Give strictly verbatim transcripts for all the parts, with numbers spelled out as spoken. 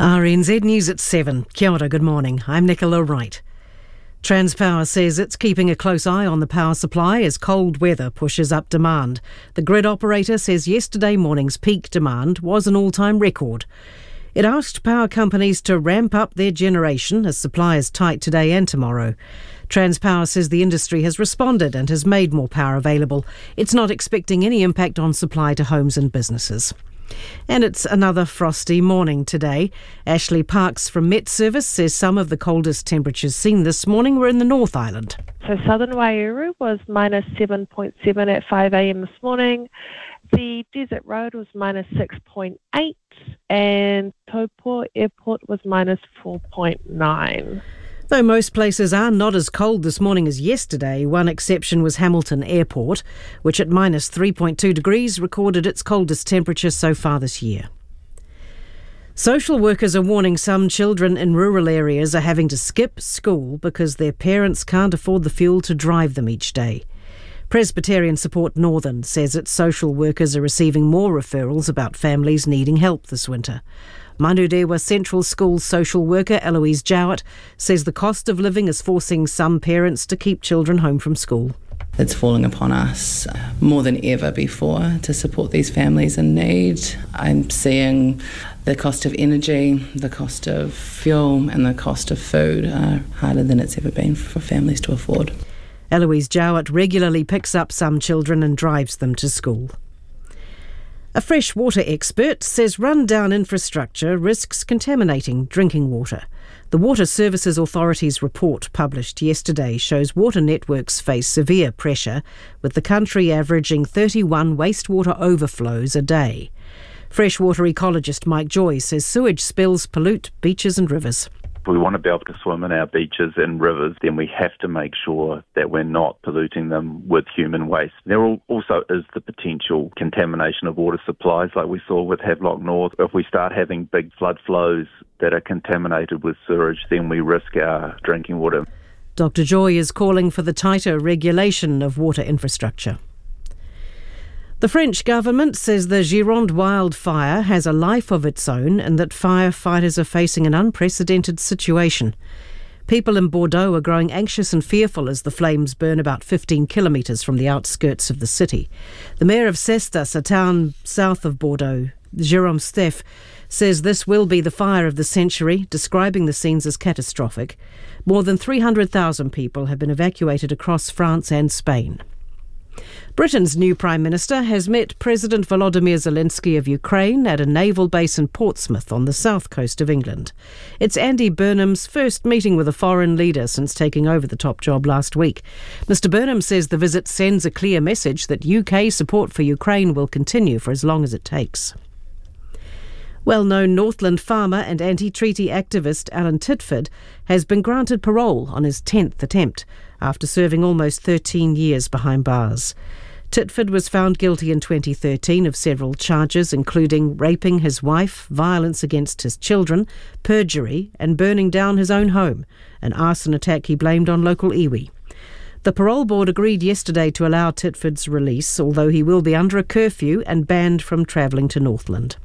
R N Z News at seven. Kia ora, good morning. I'm Nicola Wright. Transpower says it's keeping a close eye on the power supply as cold weather pushes up demand. The grid operator says yesterday morning's peak demand was an all-time record. It asked power companies to ramp up their generation as supply is tight today and tomorrow. Transpower says the industry has responded and has made more power available. It's not expecting any impact on supply to homes and businesses. And it's another frosty morning today. Ashley Parks from Met Service says some of the coldest temperatures seen this morning were in the North Island. So Southern Wairau was minus seven point seven at five a m this morning. The Desert Road was minus six point eight and Taupo Airport was minus four point nine. Though most places are not as cold this morning as yesterday, one exception was Hamilton Airport, which at minus three point two degrees recorded its coldest temperature so far this year. Social workers are warning some children in rural areas are having to skip school because their parents can't afford the fuel to drive them each day. Presbyterian Support Northern says its social workers are receiving more referrals about families needing help this winter. Manurewa Central School social worker Eloise Jowett says the cost of living is forcing some parents to keep children home from school. It's falling upon us more than ever before to support these families in need. I'm seeing the cost of energy, the cost of fuel and the cost of food are harder than it's ever been for families to afford. Eloise Jowett regularly picks up some children and drives them to school. A freshwater expert says run-down infrastructure risks contaminating drinking water. The Water Services Authority's report published yesterday shows water networks face severe pressure, with the country averaging thirty-one wastewater overflows a day. Freshwater ecologist Mike Joy says sewage spills pollute beaches and rivers. If we want to be able to swim in our beaches and rivers, then we have to make sure that we're not polluting them with human waste. There also is the potential contamination of water supplies like we saw with Havelock North. If we start having big flood flows that are contaminated with sewage, then we risk our drinking water. Doctor Joy is calling for the tighter regulation of water infrastructure. The French government says the Gironde wildfire has a life of its own and that firefighters are facing an unprecedented situation. People in Bordeaux are growing anxious and fearful as the flames burn about fifteen kilometres from the outskirts of the city. The mayor of Cestas, a town south of Bordeaux, Jérôme Steff, says this will be the fire of the century, describing the scenes as catastrophic. More than three hundred thousand people have been evacuated across France and Spain. Britain's new Prime Minister has met President Volodymyr Zelensky of Ukraine at a naval base in Portsmouth on the south coast of England. It's Andy Burnham's first meeting with a foreign leader since taking over the top job last week. Mister Burnham says the visit sends a clear message that U K support for Ukraine will continue for as long as it takes. Well-known Northland farmer and anti-treaty activist Alan Titford has been granted parole on his tenth attempt after serving almost thirteen years behind bars. Titford was found guilty in twenty thirteen of several charges, including raping his wife, violence against his children, perjury and burning down his own home, an arson attack he blamed on local iwi. The parole board agreed yesterday to allow Titford's release, although he will be under a curfew and banned from travelling to Northland.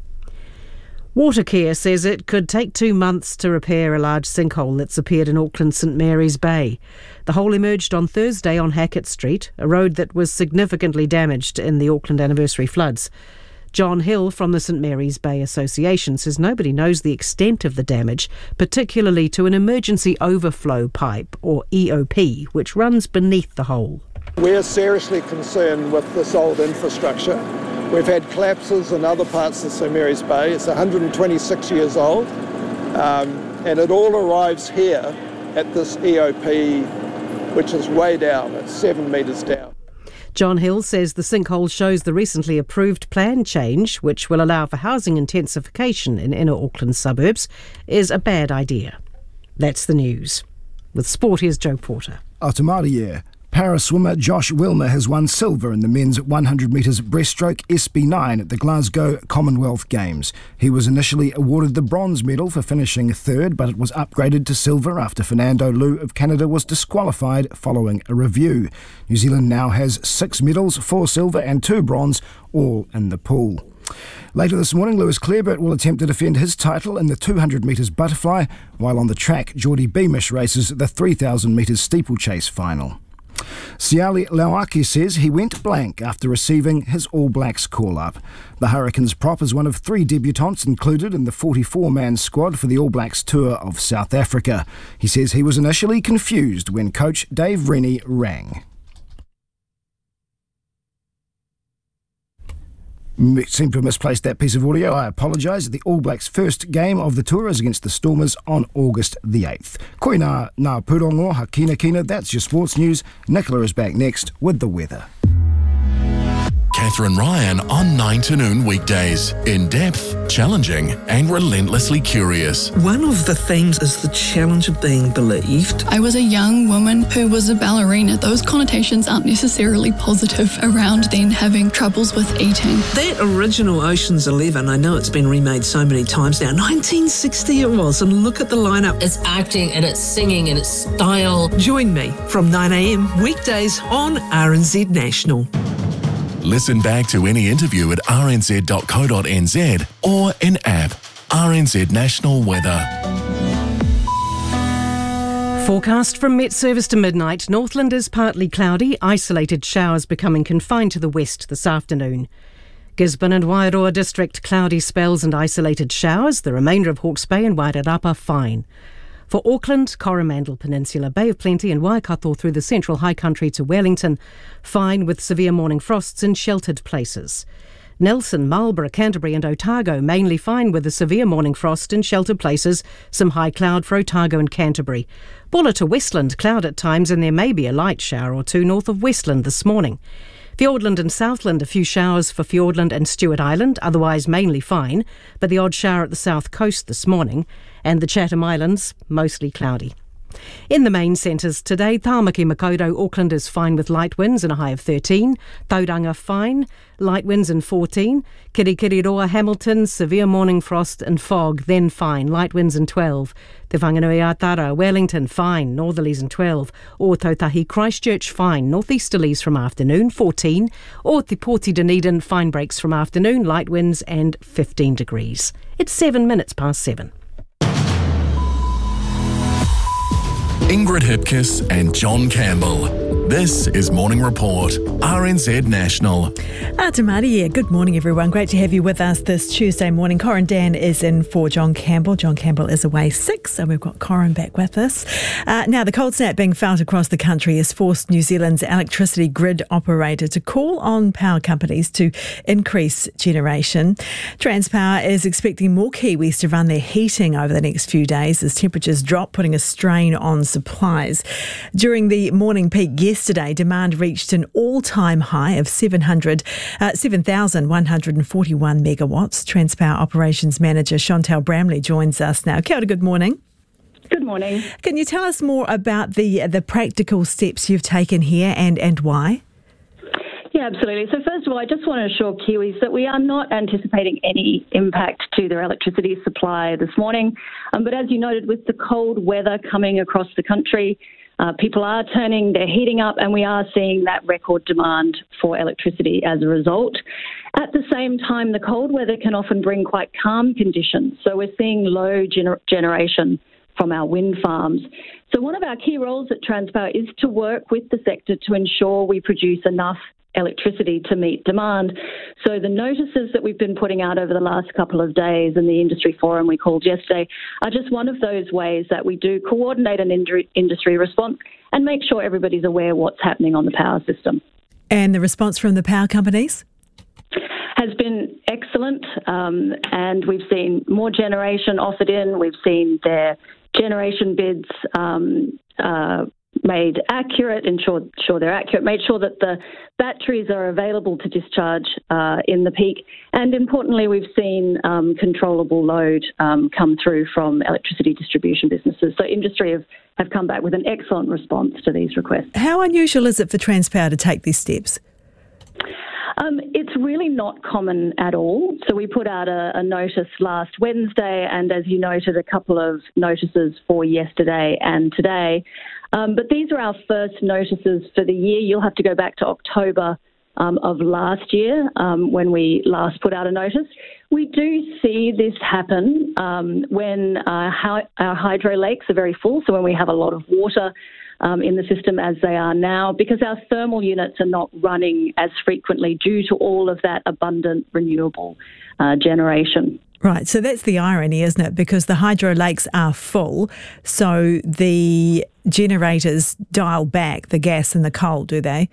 Watercare says it could take two months to repair a large sinkhole that's appeared in Auckland's St Mary's Bay. The hole emerged on Thursday on Hackett Street, a road that was significantly damaged in the Auckland anniversary floods. John Hill from the St Mary's Bay Association says nobody knows the extent of the damage, particularly to an emergency overflow pipe, or E O P, which runs beneath the hole. We're seriously concerned with this old infrastructure. We've had collapses in other parts of St Mary's Bay. It's one hundred twenty-six years old, um, and it all arrives here at this E O P, which is way down. It's seven metres down. John Hill says the sinkhole shows the recently approved plan change, which will allow for housing intensification in inner Auckland suburbs, is a bad idea. That's the news. With sport, here's Joe Porter. Atamari. Para-swimmer Josh Wilmer has won silver in the men's one hundred metres breaststroke S B nine at the Glasgow Commonwealth Games. He was initially awarded the bronze medal for finishing third, but it was upgraded to silver after Fernando Liu of Canada was disqualified following a review. New Zealand now has six medals, four silver and two bronze, all in the pool. Later this morning, Lewis Clareburt will attempt to defend his title in the two hundred metres butterfly, while on the track, Geordie Beamish races the three thousand metres steeplechase final. Siali Lauaki says he went blank after receiving his All Blacks call-up. The Hurricanes prop is one of three debutants included in the forty-four man squad for the All Blacks tour of South Africa. He says he was initially confused when coach Dave Rennie rang. Seem to have misplaced that piece of audio. I apologise. The All Blacks' first game of the tour is against the Stormers on August the eighth. Koe nā, nā purongo, ha kina kina. That's your sports news. Nicola is back next with the weather. Catherine Ryan on nine to noon weekdays. In-depth, challenging and relentlessly curious. One of the themes is the challenge of being believed. I was a young woman who was a ballerina. Those connotations aren't necessarily positive around then having troubles with eating. That original Ocean's Eleven, I know it's been remade so many times now. nineteen sixty it was, and look at the lineup. It's acting and it's singing and it's style. Join me from nine a m weekdays on R N Z National. Listen back to any interview at r n z dot co dot n z or in app. R N Z National Weather. Forecast from Met Service to midnight. Northland is partly cloudy, isolated showers becoming confined to the west this afternoon. Gisborne and Wairoa District, cloudy spells and isolated showers. The remainder of Hawke's Bay and Wairarapa fine. For Auckland, Coromandel Peninsula, Bay of Plenty and Waikato through the central high country to Wellington, fine with severe morning frosts in sheltered places. Nelson, Marlborough, Canterbury and Otago mainly fine with a severe morning frost in sheltered places, some high cloud for Otago and Canterbury. Buller to Westland, cloud at times and there may be a light shower or two north of Westland this morning. Fiordland and Southland, a few showers for Fiordland and Stewart Island, otherwise mainly fine, but the odd shower at the south coast this morning, and the Chatham Islands, mostly cloudy. In the main centres today, Tāmaki Makaurau, Auckland is fine with light winds and a high of thirteen. Tauranga fine, light winds and fourteen. Kirikiriroa, Hamilton, severe morning frost and fog, then fine, light winds and twelve. Te Whanganui Atara, Wellington fine, northerlies and twelve. Or Tautahi, Christchurch fine, northeasterlies from afternoon, fourteen. Or Te Pōti Dunedin, fine breaks from afternoon, light winds and fifteen degrees. It's seven minutes past seven. Ingrid Hipkiss and John Campbell. This is Morning Report, R N Z National. Ah, Tamari, yeah. Good morning, everyone. Great to have you with us this Tuesday morning. Corin Dan is in for John Campbell. John Campbell is away sick, so we've got Corin back with us. Uh, now, the cold snap being felt across the country has forced New Zealand's electricity grid operator to call on power companies to increase generation. Transpower is expecting more Kiwis to run their heating over the next few days as temperatures drop, putting a strain on supplies. During the morning peak yesterday, Yesterday, demand reached an all-time high of seven thousand one hundred forty-one megawatts. Transpower Operations Manager Chantal Bramley joins us now. Kia ora, good morning. Good morning. Can you tell us more about the the practical steps you've taken here and, and why? Yeah, absolutely. So first of all, I just want to assure Kiwis that we are not anticipating any impact to their electricity supply this morning. Um, but as you noted, with the cold weather coming across the country, Uh, people are turning their heating up and we are seeing that record demand for electricity as a result. At the same time, the cold weather can often bring quite calm conditions. So we're seeing low gener- generation from our wind farms. So one of our key roles at Transpower is to work with the sector to ensure we produce enough electricity to meet demand. So the notices that we've been putting out over the last couple of days and the industry forum we called yesterday are just one of those ways that we do coordinate an industry response and make sure everybody's aware what's happening on the power system. And the response from the power companies? Has been excellent, um, and we've seen more generation offered in. We've seen their generation bids um, uh, made accurate, ensure sure they're accurate, made sure that the batteries are available to discharge uh, in the peak. And importantly, we've seen um, controllable load um, come through from electricity distribution businesses. So industry have, have come back with an excellent response to these requests. How unusual is it for Transpower to take these steps? Um, it's really not common at all. So we put out a, a notice last Wednesday, and as you noted, a couple of notices for yesterday and today. Um, but these are our first notices for the year. You'll have to go back to October um, of last year um, when we last put out a notice. We do see this happen um, when uh, hy- our hydro lakes are very full, so when we have a lot of water um, in the system as they are now, because our thermal units are not running as frequently due to all of that abundant renewable uh, generation. Right, so that's the irony, isn't it? Because the hydro lakes are full, so the generators dial back the gas and the coal, do they?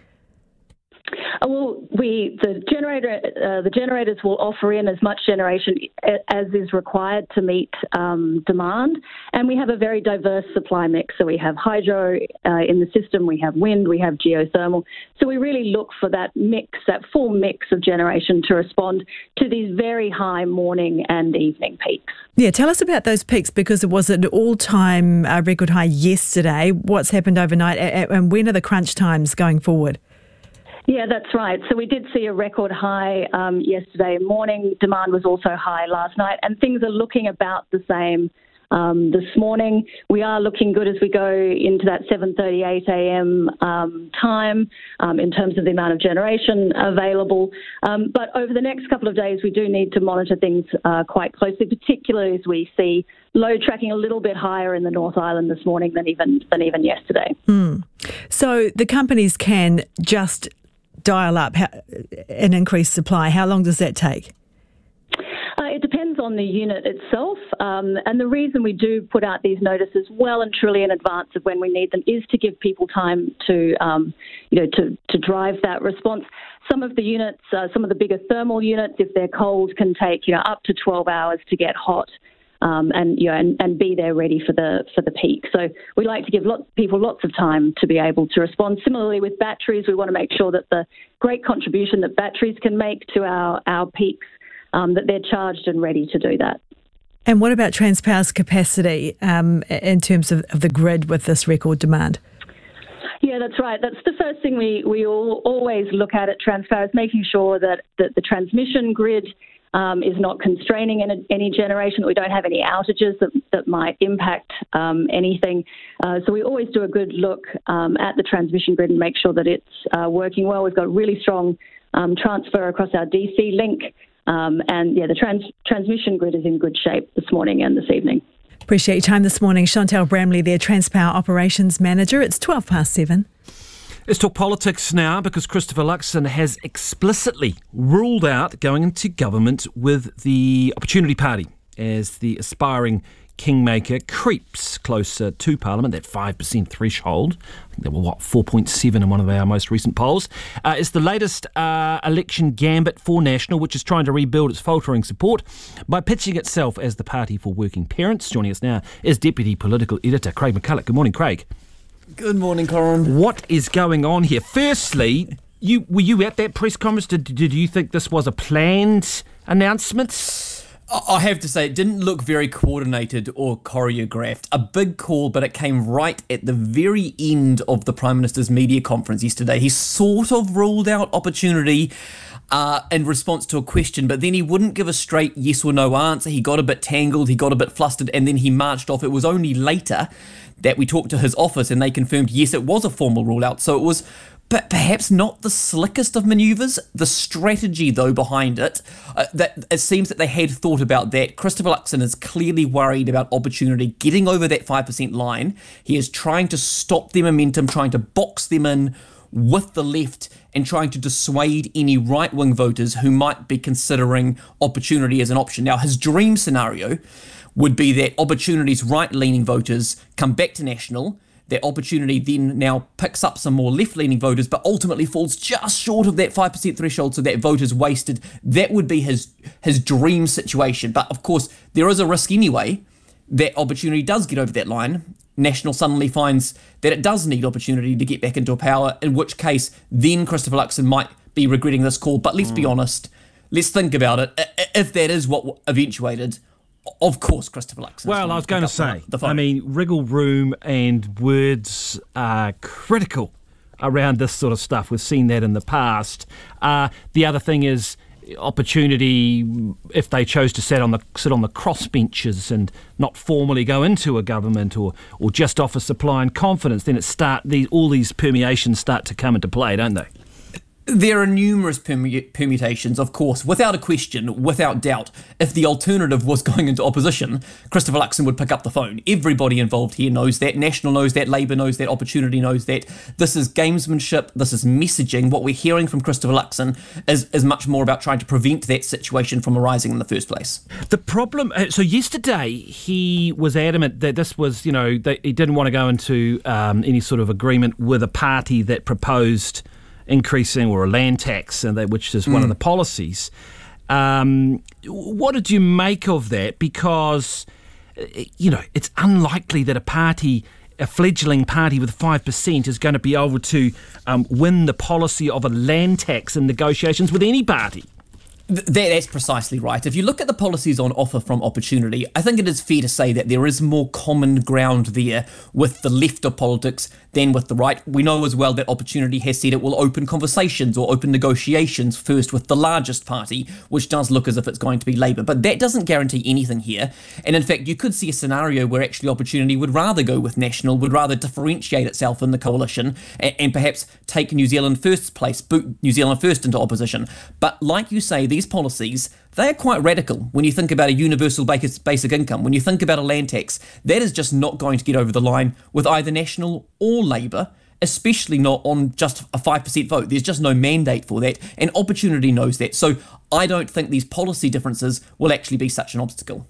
Uh, well, we the generator uh, the generators will offer in as much generation as is required to meet um, demand, and we have a very diverse supply mix. So we have hydro uh, in the system, we have wind, we have geothermal. So we really look for that mix, that full mix of generation to respond to these very high morning and evening peaks. Yeah, tell us about those peaks, because it was an all-time uh, record high yesterday. What's happened overnight, and when are the crunch times going forward? Yeah, that's right. So we did see a record high um, yesterday morning. Demand was also high last night, and things are looking about the same um, this morning. We are looking good as we go into that seven thirty-eight a.m. Um, time um, in terms of the amount of generation available. Um, but over the next couple of days, we do need to monitor things uh, quite closely, particularly as we see load tracking a little bit higher in the North Island this morning than even than even yesterday. Mm. So the companies can just dial up an increased supply. How long does that take? Uh, it depends on the unit itself, um, and the reason we do put out these notices well and truly in advance of when we need them is to give people time to, um, you know, to, to drive that response. Some of the units, uh, some of the bigger thermal units, if they're cold, can take, you know, up to twelve hours to get hot. Um, and you know, and, and be there ready for the for the peak. So we like to give lots, people lots of time to be able to respond. Similarly, with batteries, we want to make sure that the great contribution that batteries can make to our our peaks, um, that they're charged and ready to do that. And what about Transpower's capacity um, in terms of, of the grid with this record demand? Yeah, that's right. That's the first thing we we all, always look at at Transpower, is making sure that, that the transmission grid Um, is not constraining any, any generation, that we don't have any outages that, that might impact um, anything. Uh, so we always do a good look um, at the transmission grid and make sure that it's uh, working well. We've got really strong um, transfer across our D C link, um, and yeah, the trans- transmission grid is in good shape this morning and this evening. Appreciate your time this morning. Chantel Bramley, their Transpower Operations Manager. It's twelve past seven. Let's talk politics now, because Christopher Luxon has explicitly ruled out going into government with the Opportunity Party as the aspiring kingmaker creeps closer to Parliament, that five percent threshold. I think they were, what, four point seven in one of our most recent polls. Uh, it's the latest uh, election gambit for National, which is trying to rebuild its faltering support by pitching itself as the party for working parents. Joining us now is Deputy Political Editor Craig McCulloch. Good morning, Craig. Good morning, Corin. What is going on here? Firstly, you were you at that press conference? Did, did you think this was a planned announcement? I have to say, it didn't look very coordinated or choreographed. A big call, but it came right at the very end of the Prime Minister's media conference yesterday. He sort of ruled out Opportunity uh, in response to a question, but then he wouldn't give a straight yes or no answer. He got a bit tangled, he got a bit flustered, and then he marched off. It was only later that we talked to his office and they confirmed, yes, it was a formal rule out. So it was but perhaps not the slickest of manoeuvres. The strategy, though, behind it, uh, that it seems that they had thought about that. Christopher Luxon is clearly worried about Opportunity getting over that five percent line. He is trying to stop their momentum, trying to box them in with the left and trying to dissuade any right-wing voters who might be considering Opportunity as an option. Now, his dream scenario would be that Opportunity's right-leaning voters come back to National. That Opportunity then now picks up some more left-leaning voters, but ultimately falls just short of that five percent threshold, so that vote is wasted. That would be his his dream situation. But of course, there is a risk anyway that Opportunity does get over that line. National suddenly finds that it does need Opportunity to get back into power, in which case then Christopher Luxon might be regretting this call. But let's mm. be honest, let's think about it. If that is what eventuated, of course, Christopher Luxon. Well, I was going to say, I mean, wriggle room and words are critical around this sort of stuff. We've seen that in the past. Uh, the other thing is Opportunity, if they chose to sit on the sit on the crossbenches and not formally go into a government, or or just offer supply and confidence, then it start these all these permeations start to come into play, don't they? There are numerous permu- permutations, of course, without a question, without doubt. If the alternative was going into opposition, Christopher Luxon would pick up the phone. Everybody involved here knows that. National knows that. Labour knows that. Opportunity knows that. This is gamesmanship. This is messaging. What we're hearing from Christopher Luxon is, is much more about trying to prevent that situation from arising in the first place. The problem... So yesterday, he was adamant that this was, you know, that he didn't want to go into um, any sort of agreement with a party that proposed increasing or a land tax, and that, which is one mm. of the policies. Um, what did you make of that? Because, you know, it's unlikely that a party, a fledgling party with five percent is going to be able to um, win the policy of a land tax in negotiations with any party. Th- that's precisely right. If you look at the policies on offer from Opportunity, I think it is fair to say that there is more common ground there with the left of politics than with the right. We know as well that Opportunity has said it will open conversations or open negotiations first with the largest party, which does look as if it's going to be Labour. But that doesn't guarantee anything here. And in fact, you could see a scenario where actually Opportunity would rather go with National, would rather differentiate itself in the coalition and, and perhaps take New Zealand First's place, boot New Zealand First into opposition. But like you say, these policies, they are quite radical. When you think about a universal basic income, when you think about a land tax, that is just not going to get over the line with either National or Labour, especially not on just a five percent vote. There's just no mandate for that, and Opportunity knows that. So I don't think these policy differences will actually be such an obstacle.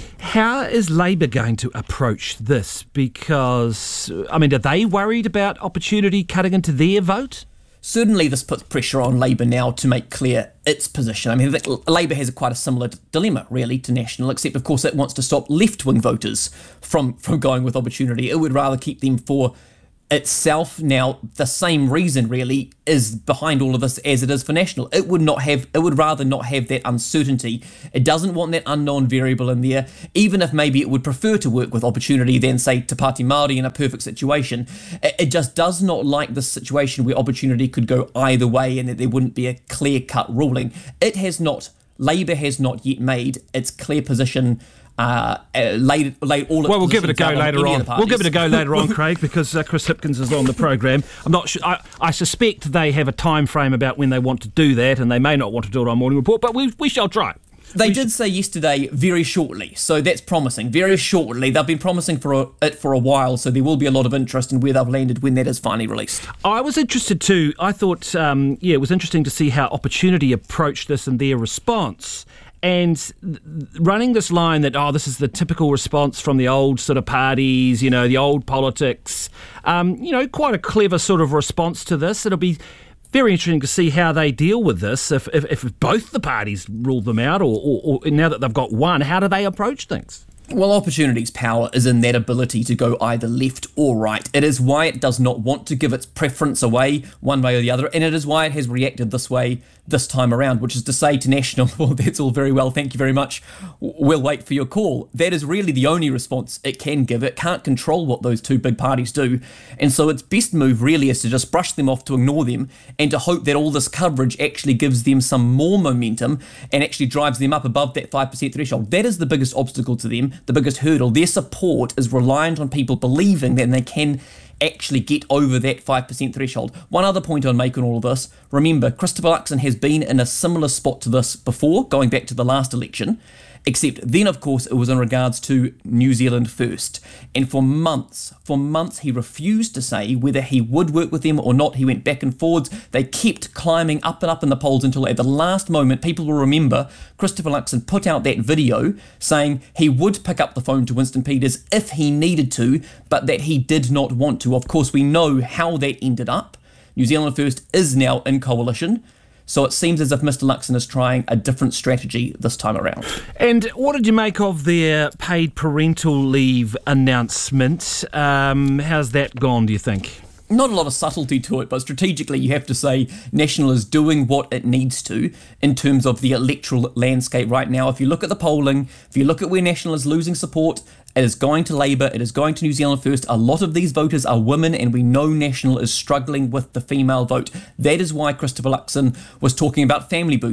How is Labour going to approach this? Because, I mean, are they worried about Opportunity cutting into their vote? Certainly this puts pressure on Labour now to make clear its position. I mean, I think Labour has a quite a similar dilemma, really, to National, except, of course, it wants to stop left-wing voters from, from going with Opportunity. It would rather keep them for itself. Now, the same reason, really, is behind all of this as it is for National. It would not have, it would rather not have that uncertainty. It doesn't want that unknown variable in there, even if maybe it would prefer to work with Opportunity than, say, Te Pāti Māori in a perfect situation. It, it just does not like this situation where Opportunity could go either way and that there wouldn't be a clear-cut ruling. It has not, Labour has not yet made its clear position Uh, uh, laid, laid all well, we'll give it a go later on. We'll give it a go later on, Craig, because uh, Chris Hipkins is on the programme. I'm not sure. I, I suspect they have a time frame about when they want to do that, and they may not want to do it on Morning Report, but we we shall try. They we did sh- say yesterday very shortly, so that's promising. Very shortly. They've been promising for a, it for a while, so there will be a lot of interest in where they've landed when that is finally released. I was interested too. I thought, um, yeah, it was interesting to see how Opportunity approached this and their response. And running this line that, oh, this is the typical response from the old sort of parties, you know, the old politics, um, you know, quite a clever sort of response to this. It'll be very interesting to see how they deal with this. If if, if both the parties rule them out, or, or, or now that they've got one, how do they approach things? Well, Opportunity's power is in that ability to go either left or right. It is why it does not want to give its preference away one way or the other, and it is why it has reacted this way this time around, which is to say to National, well, that's all very well, thank you very much, we'll wait for your call. That is really the only response it can give. It can't control what those two big parties do, and so its best move really is to just brush them off, to ignore them, and to hope that all this coverage actually gives them some more momentum and actually drives them up above that five percent threshold. That is the biggest obstacle to them, the biggest hurdle. Their support is reliant on people believing that they can actually get over that five percent threshold. One other point I'll make on all of this, remember, Christopher Luxon has been in a similar spot to this before, going back to the last election, except then, of course, it was in regards to New Zealand First. And for months, for months, he refused to say whether he would work with them or not. He went back and forwards. They kept climbing up and up in the polls until at the last moment, people will remember, Christopher Luxon put out that video saying he would pick up the phone to Winston Peters if he needed to, but that he did not want to. Of course, we know how that ended up. New Zealand First is now in coalition. So it seems as if Mister Luxon is trying a different strategy this time around. And what did you make of their paid parental leave announcement? Um, how's that gone, do you think? Not a lot of subtlety to it, but strategically you have to say National is doing what it needs to in terms of the electoral landscape right now. If you look at the polling, if you look at where National is losing support, it is going to Labour, it is going to New Zealand First. A lot of these voters are women, and we know National is struggling with the female vote. That is why Christopher Luxon was talking about Family Boost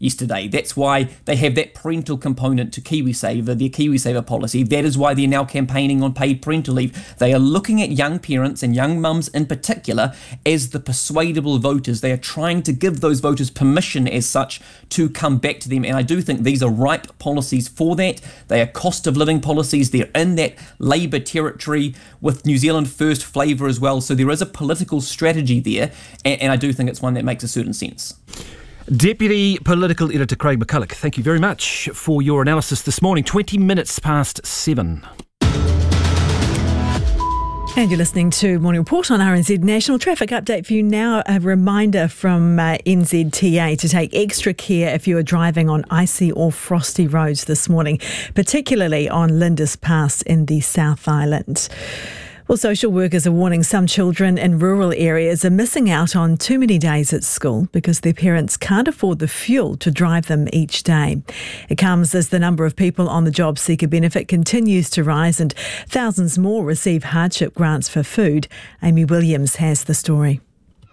yesterday. That's why they have that parental component to KiwiSaver, their KiwiSaver policy. That is why they're now campaigning on paid parental leave. They are looking at young parents and young mums in particular as the persuadable voters. They are trying to give those voters permission as such to come back to them. And I do think these are ripe policies for that. They are cost of living policies. They're in that Labour territory with New Zealand First flavour as well. So there is a political strategy there. And, and I do think it's one that makes a certain sense. Deputy Political Editor Craig McCulloch, thank you very much for your analysis this morning. twenty minutes past seven. And you're listening to Morning Report on R N Z National. Traffic update for you now. A reminder from uh, N Z T A to take extra care if you are driving on icy or frosty roads this morning, particularly on Lindis Pass in the South Island. Well, social workers are warning some children in rural areas are missing out on too many days at school because their parents can't afford the fuel to drive them each day. It comes as the number of people on the job seeker benefit continues to rise and thousands more receive hardship grants for food. Amy Williams has the story.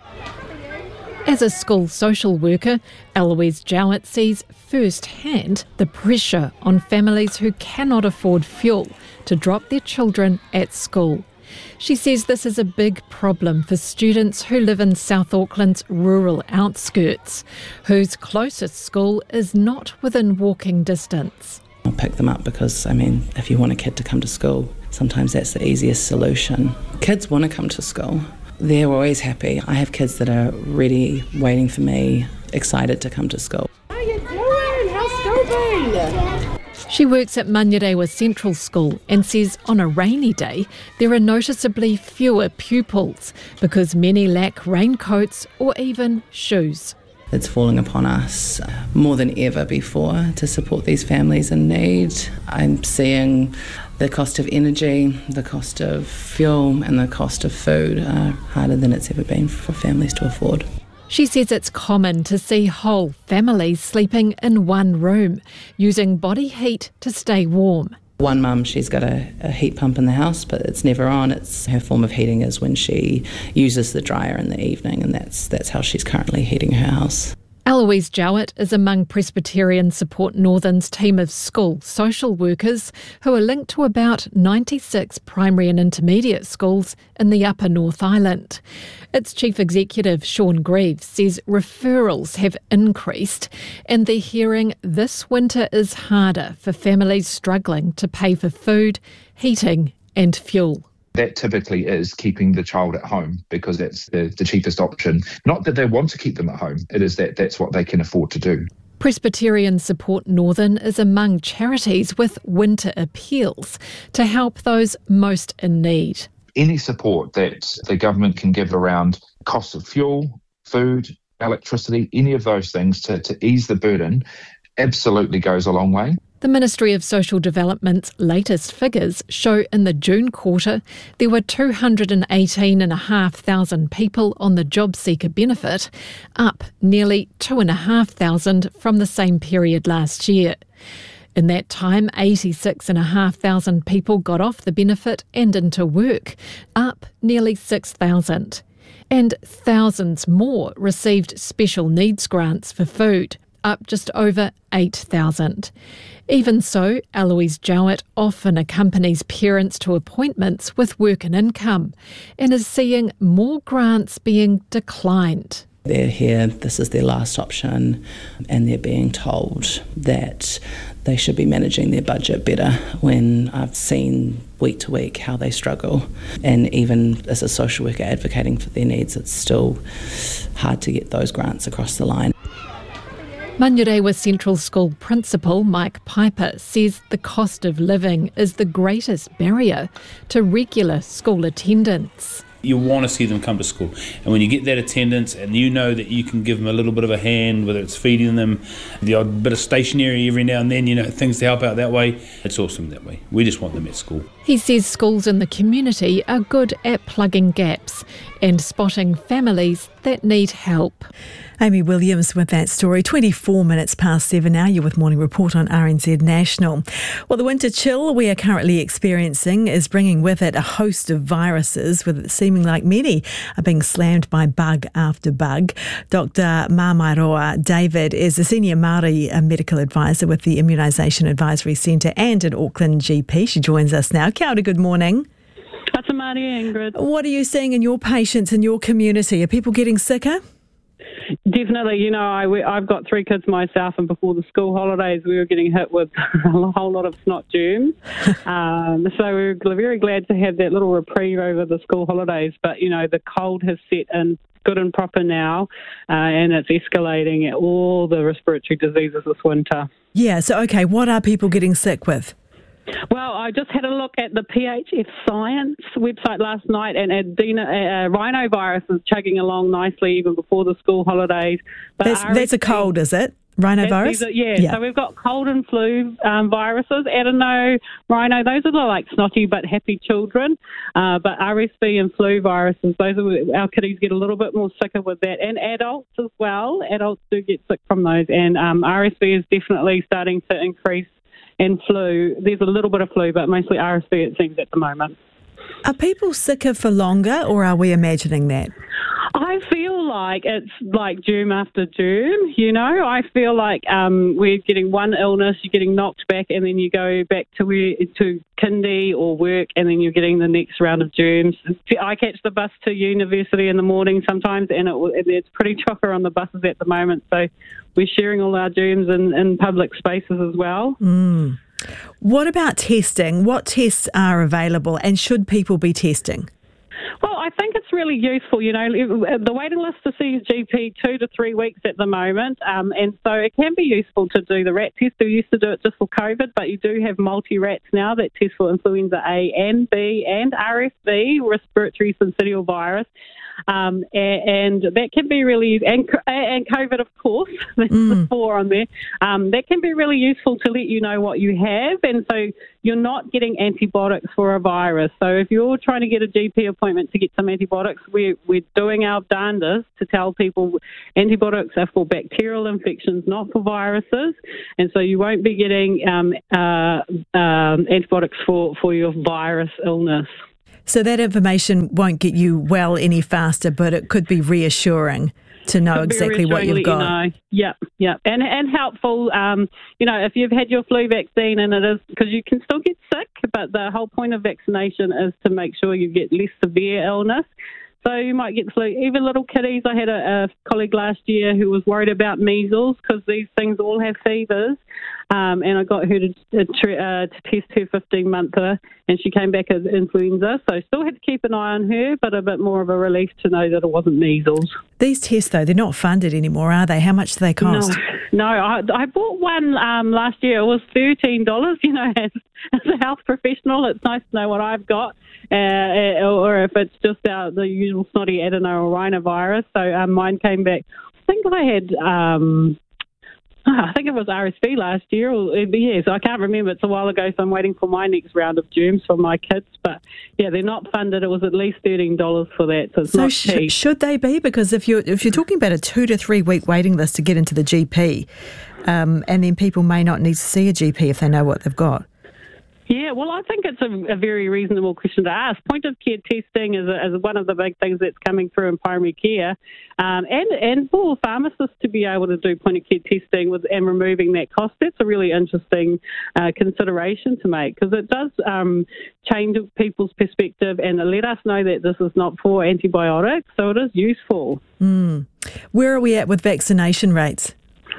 As a school social worker, Eloise Jowett sees firsthand the pressure on families who cannot afford fuel to drop their children at school. She says this is a big problem for students who live in South Auckland's rural outskirts, whose closest school is not within walking distance. I'll pick them up because, I mean, if you want a kid to come to school, sometimes that's the easiest solution. Kids want to come to school. They're always happy. I have kids that are ready, waiting for me, excited to come to school. How are you doing? How's school been? She works at Manurewa Central School and says on a rainy day there are noticeably fewer pupils because many lack raincoats or even shoes. It's falling upon us more than ever before to support these families in need. I'm seeing the cost of energy, the cost of fuel and the cost of food are harder than it's ever been for families to afford. She says it's common to see whole families sleeping in one room, using body heat to stay warm. One mum, she's got a, a heat pump in the house, but it's never on. It's her form of heating is when she uses the dryer in the evening, and that's that's how she's currently heating her house. Eloise Jowett is among Presbyterian Support Northern's team of school social workers who are linked to about ninety-six primary and intermediate schools in the Upper North Island. Its chief executive, Sean Greaves, says referrals have increased and they're hearing this winter is harder for families struggling to pay for food, heating and fuel. That typically is keeping the child at home because that's the, the cheapest option. Not that they want to keep them at home, it is that that's what they can afford to do. Presbyterian Support Northern is among charities with winter appeals to help those most in need. Any support that the government can give around costs of fuel, food, electricity, any of those things to, to ease the burden absolutely goes a long way. The Ministry of Social Development's latest figures show in the June quarter there were two hundred eighteen thousand five hundred people on the job seeker benefit, up nearly two thousand five hundred from the same period last year. In that time, eighty-six thousand five hundred people got off the benefit and into work, up nearly six thousand. And thousands more received special needs grants for food, up just over eight thousand. Even so, Eloise Jowett often accompanies parents to appointments with work and income and is seeing more grants being declined. They're here, this is their last option, and they're being told that they should be managing their budget better when I've seen week to week how they struggle. And even as a social worker advocating for their needs, it's still hard to get those grants across the line. Manurewa Central School Principal Mike Piper says the cost of living is the greatest barrier to regular school attendance. You want to see them come to school, and when you get that attendance and you know that you can give them a little bit of a hand, whether it's feeding them, the odd bit of stationery every now and then, you know, things to help out that way, it's awesome that way. We just want them at school. He says schools in the community are good at plugging gaps and spotting families that need help. Amy Williams with that story. twenty-four minutes past seven now. You're with Morning Report on R N Z National. Well, the winter chill we are currently experiencing is bringing with it a host of viruses, with it seeming like many are being slammed by bug after bug. Doctor Mamairoa David is a senior Māori medical advisor with the Immunisation Advisory Centre and an Auckland G P. She joins us now. Kia ora, good morning. That's Maria Ingrid. What are you seeing in your patients in your community? Are people getting sicker? Definitely. You know, I, I've got three kids myself, and before the school holidays, we were getting hit with a whole lot of snot germs. um, so we were very glad to have that little reprieve over the school holidays. But, you know, the cold has set in good and proper now, uh, and it's escalating at all the respiratory diseases this winter. Yeah, so, okay, what are people getting sick with? Well, I just had a look at the P H F Science website last night, and adeno, uh, rhinovirus is chugging along nicely even before the school holidays. But that's, that's a cold, is it? Rhinovirus? Are, yeah. yeah, so we've got cold and flu um, viruses, adeno, rhino, those are the like snotty but happy children. Uh, but R S V and flu viruses, those are, our kiddies get a little bit more sicker with that, and adults as well. Adults do get sick from those, and um, R S V is definitely starting to increase. And flu, there's a little bit of flu, but mostly R S V it seems at the moment. Are people sicker for longer, or are we imagining that? I feel like it's like germ after germ, you know. I feel like um, we're getting one illness, you're getting knocked back, and then you go back to where, to kindy or work, and then you're getting the next round of germs. I catch the bus to university in the morning sometimes, and, it, and it's pretty chocker on the buses at the moment, so we're sharing all our germs in, in public spaces as well. Mm. What about testing? What tests are available, and should people be testing? Well, I think it's really useful. You know, the waiting list to see a G P two to three weeks at the moment, um, and so it can be useful to do the rat test. We used to do it just for COVID, but you do have multi-rats now that test for influenza A and B and R S V, respiratory syncytial virus. Um, and, and that can be really, and, and COVID, of course, there's mm. the four on there, um, that can be really useful to let you know what you have, and so you're not getting antibiotics for a virus. So if you're trying to get a G P appointment to get some antibiotics, we're, we're doing our darndest to tell people antibiotics are for bacterial infections, not for viruses, and so you won't be getting um, uh, um, antibiotics for, for your virus illness. So that information won't get you well any faster, but it could be reassuring to know exactly what you've got. You know. Yeah, yeah, and and helpful. Um, you know, if you've had your flu vaccine, and it is because you can still get sick, but the whole point of vaccination is to make sure you get less severe illness. So you might get flu. Even little kiddies. I had a, a colleague last year who was worried about measles because these things all have fevers. Um, and I got her to, to, uh, to test her fifteen-monther, and she came back as influenza. So still had to keep an eye on her, but a bit more of a relief to know that it wasn't measles. These tests, though, they're not funded anymore, are they? How much do they cost? No, no I, I bought one um, last year. It was thirteen dollars. You know, as, as a health professional, it's nice to know what I've got, uh, or if it's just uh, the usual snotty adeno or rhinovirus. So um, mine came back. I think I had... Um, I think it was R S V last year. Or, yeah, so I can't remember. It's a while ago, so I'm waiting for my next round of germs for my kids. But, yeah, they're not funded. It was at least thirteen dollars for that, so it's so not sh- cheap. Should they be? Because if you're, if you're talking about a two- to three-week waiting list to get into the G P, um, and then people may not need to see a G P if they know what they've got. Yeah, well, I think it's a, a very reasonable question to ask. Point-of-care testing is, a, is one of the big things that's coming through in primary care, um, and, and for pharmacists to be able to do point-of-care testing with and removing that cost, that's a really interesting uh, consideration to make, because it does um, change people's perspective and let us know that this is not for antibiotics, so it is useful. Mm. Where are we at with vaccination rates?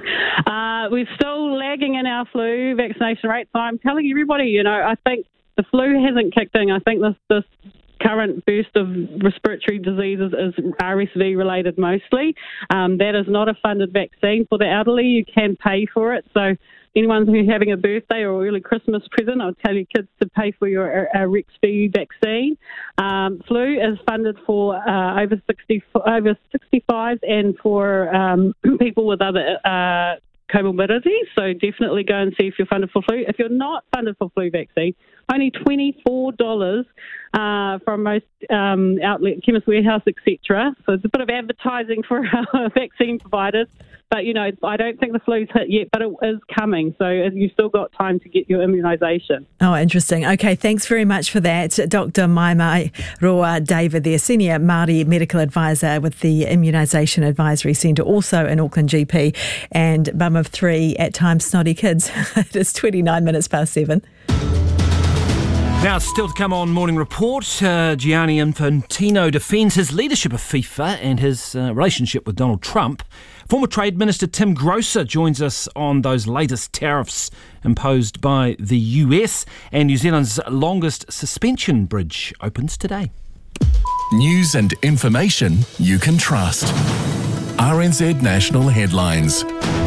Uh, we're still lagging in our flu vaccination rate. So I'm telling everybody, you know, I think the flu hasn't kicked in. I think this, this current burst of respiratory diseases is R S V related mostly. Um, that is not a funded vaccine for the elderly. You can pay for it. So anyone who's having a birthday or early Christmas present, I'll tell your kids to pay for your uh, Arexvy vaccine. Um, flu is funded for uh, over sixty, over sixty-fives and for um, people with other uh, comorbidities, so definitely go and see if you're funded for flu. If you're not funded for flu vaccine, only twenty-four dollars uh, from most um, outlet, Chemist Warehouse, et cetera. So it's a bit of advertising for our vaccine providers. But, you know, I don't think the flu's hit yet, but it is coming. So you've still got time to get your immunisation. Oh, interesting. Okay, thanks very much for that. Doctor Maimai Roa David, their Senior Māori Medical Advisor with the Immunisation Advisory Centre, also an Auckland G P and mum of three, at times snotty kids. It is twenty-nine minutes past seven. Now, still to come on Morning Report, uh, Gianni Infantino defends his leadership of FIFA and his uh, relationship with Donald Trump. Former Trade Minister Tim Grosser joins us on those latest tariffs imposed by the U S, and New Zealand's longest suspension bridge opens today. News and information you can trust. R N Z National Headlines.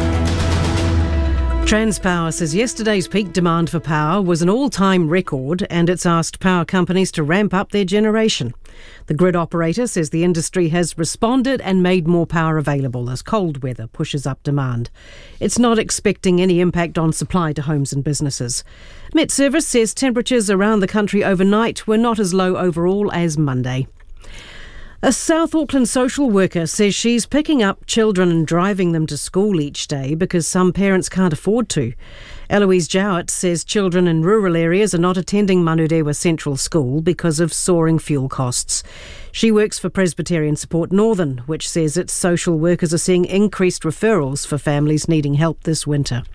Transpower says yesterday's peak demand for power was an all-time record, and it's asked power companies to ramp up their generation. The grid operator says the industry has responded and made more power available as cold weather pushes up demand. It's not expecting any impact on supply to homes and businesses. Met Service says temperatures around the country overnight were not as low overall as Monday. A South Auckland social worker says she's picking up children and driving them to school each day because some parents can't afford to. Eloise Jowett says children in rural areas are not attending Manurewa Central School because of soaring fuel costs. She works for Presbyterian Support Northern, which says its social workers are seeing increased referrals for families needing help this winter.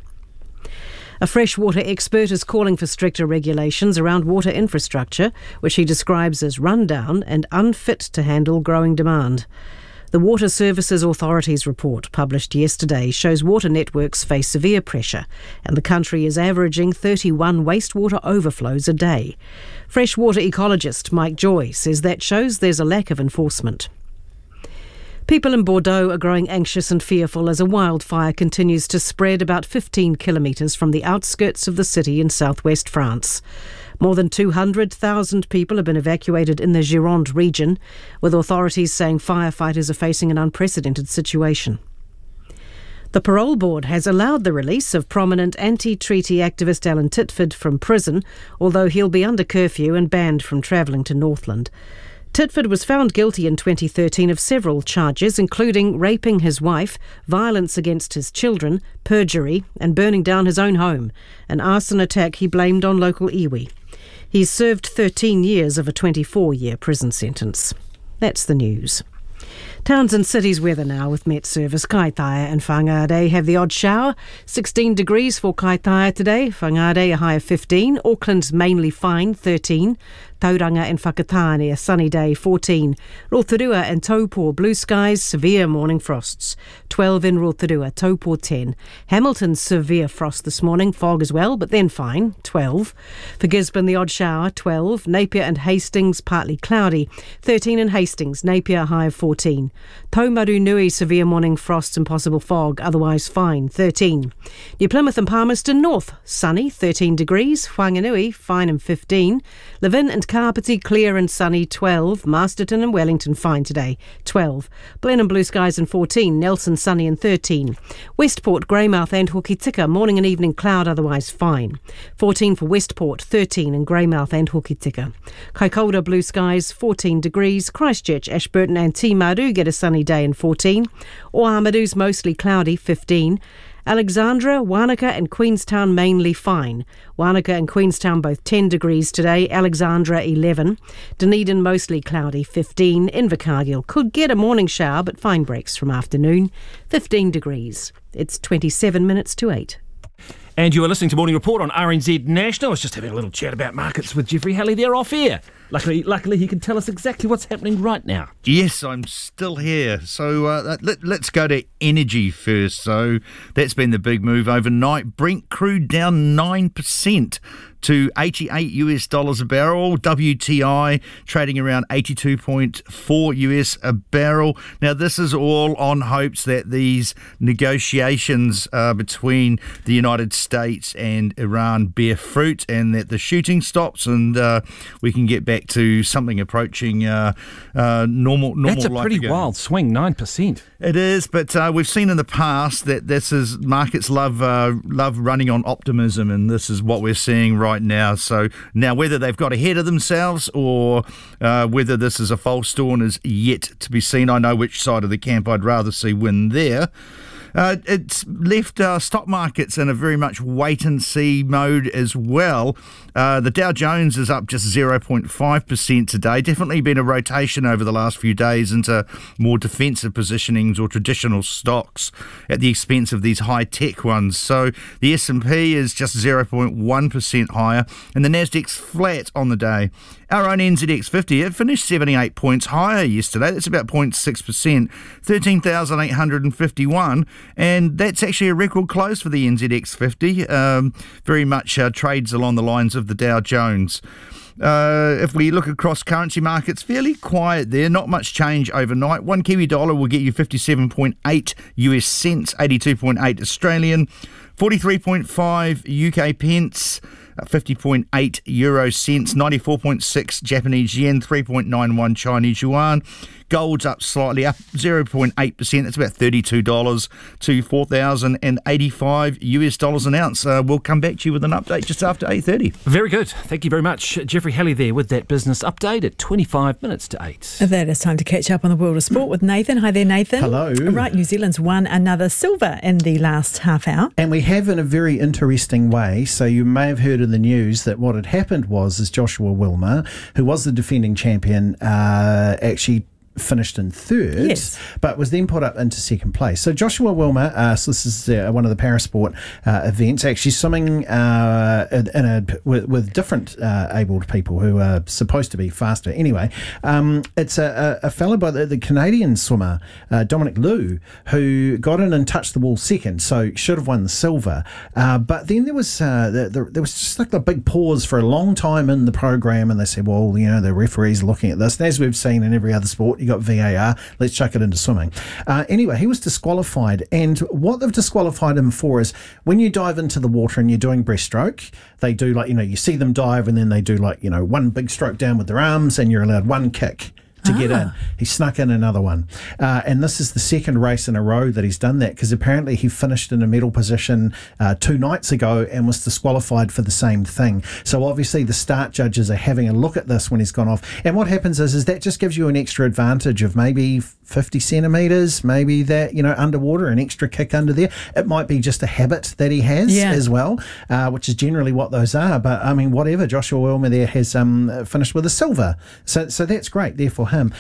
A freshwater expert is calling for stricter regulations around water infrastructure, which he describes as rundown and unfit to handle growing demand. The Water Services Authority's report, published yesterday, shows water networks face severe pressure, and the country is averaging thirty-one wastewater overflows a day. Freshwater ecologist Mike Joy says that shows there's a lack of enforcement. People in Bordeaux are growing anxious and fearful as a wildfire continues to spread about fifteen kilometres from the outskirts of the city in southwest France. More than two hundred thousand people have been evacuated in the Gironde region, with authorities saying firefighters are facing an unprecedented situation. The parole board has allowed the release of prominent anti-treaty activist Alan Titford from prison, although he'll be under curfew and banned from travelling to Northland. Titford was found guilty in twenty thirteen of several charges, including raping his wife, violence against his children, perjury, and burning down his own home, an arson attack he blamed on local iwi. He's served thirteen years of a twenty-four-year prison sentence. That's the news. Towns and cities weather now with Met Service. Kaitaia and Whangarei have the odd shower. sixteen degrees for Kaitaia today. Whangarei a high of fifteen. Auckland's mainly fine, thirteen. Tauranga and Whakatane a sunny day, fourteen. Rotorua and Taupo blue skies, severe morning frosts. twelve in Rotorua, Taupo ten. Hamilton severe frost this morning, fog as well, but then fine, twelve. For Gisborne the odd shower, twelve. Napier and Hastings partly cloudy, thirteen in Hastings. Napier high of fourteen. Taumaru Nui severe morning frosts and possible fog, otherwise fine, thirteen. New Plymouth and Palmerston North sunny, thirteen degrees. Whanganui fine and fifteen. Levin and Kapiti clear and sunny, twelve. Masterton and Wellington fine today, twelve. Blenheim blue skies and fourteen. Nelson sunny and thirteen. Westport, Greymouth and Hokitika morning and evening cloud, otherwise fine, fourteen for Westport, thirteen in Greymouth and Hokitika. Kaikoura blue skies, fourteen degrees. Christchurch, Ashburton and Timaru get a sunny day and fourteen. Oamaru's mostly cloudy, fifteen. Alexandra, Wanaka and Queenstown mainly fine. Wanaka and Queenstown both ten degrees today, Alexandra eleven. Dunedin mostly cloudy, fifteen. Invercargill could get a morning shower but fine breaks from afternoon, fifteen degrees. It's twenty-seven minutes to eight. And you are listening to Morning Report on R N Z National. I was just having a little chat about markets with Jeffrey Halley there off air. Luckily, luckily, he can tell us exactly what's happening right now. Yes, I'm still here. So uh, let, let's go to energy first. So that's been the big move overnight. Brent crude down nine percent to eighty-eight US dollars a barrel. W T I trading around eighty-two point four US a barrel. Now, this is all on hopes that these negotiations uh, between the United States and Iran bear fruit and that the shooting stops and uh, we can get back back to something approaching uh, uh, normal normal. That's a life pretty again. wild swing, nine percent. It is, but uh, we've seen in the past that this is markets love uh, love running on optimism, and this is what we're seeing right now. So now, whether they've got ahead of themselves or uh, whether this is a false dawn is yet to be seen. I know which side of the camp I'd rather see win there. Uh, it's left uh, stock markets in a very much wait-and-see mode as well. Uh, the Dow Jones is up just zero point five percent today. Definitely been a rotation over the last few days into more defensive positionings or traditional stocks at the expense of these high-tech ones. So the S and P is just zero point one percent higher, and the Nasdaq's flat on the day. Our own N Z X fifty, it finished seventy-eight points higher yesterday. That's about zero point six percent, thirteen thousand eight hundred fifty-one, and that's actually a record close for the N Z X fifty. Um, very much uh, trades along the lines of the Dow Jones. Uh, if we look across currency markets, fairly quiet there, not much change overnight. One Kiwi dollar will get you fifty-seven point eight U S cents, eighty-two point eight Australian, forty-three point five U K pence, fifty point eight euro cents, ninety-four point six Japanese yen, three point nine one Chinese yuan. Gold's up slightly, up zero point eight percent. That's about thirty-two dollars to four thousand eighty-five U S dollars an ounce. Uh, we'll come back to you with an update just after eight thirty. Very good. Thank you very much. Jeffrey Halley there with that business update at twenty-five minutes to eight. That is time to catch up on the world of sport with Nathan. Hi there, Nathan. Hello. Right, New Zealand's won another silver in the last half hour. And we have in a very interesting way. So you may have heard in the news that what had happened was is Joshua Wilmer, who was the defending champion, uh, actually finished in third, yes, but was then put up into second place. So Joshua Wilmer, uh, so this is uh, one of the parasport uh, events, actually swimming uh, in a, with, with different uh, abled people who are supposed to be faster. Anyway, um, it's a, a fellow by the, the Canadian swimmer, uh, Dominic Liu, who got in and touched the wall second, so should have won the silver. Uh, but then there was uh, the, the, there was just like a big pause for a long time in the program, and they said, well, you know, the referee's looking at this. And as we've seen in every other sport, you got V A R, let's chuck it into swimming. Uh, anyway, he was disqualified, and what they've disqualified him for is when you dive into the water and you're doing breaststroke, they do like, you know, you see them dive and then they do like, you know, one big stroke down with their arms and you're allowed one kick to ah. get in. He snuck in another one. Uh, and this is the second race in a row that he's done that, because apparently he finished in a medal position uh, two nights ago and was disqualified for the same thing. So obviously the start judges are having a look at this when he's gone off. And what happens is, is that just gives you an extra advantage of maybe fifty centimetres, maybe that, you know, underwater, an extra kick under there. It might be just a habit that he has yeah. as well, uh, which is generally what those are. But I mean, whatever, Joshua Wilmer there has um, finished with a silver. So, so that's great there for him.